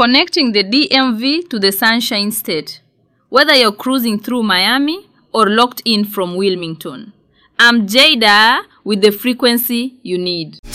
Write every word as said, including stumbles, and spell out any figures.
connecting the D M V to the Sunshine State, whether you're cruising through Miami or locked in from Wilmington. I'm Jada with the frequency you need.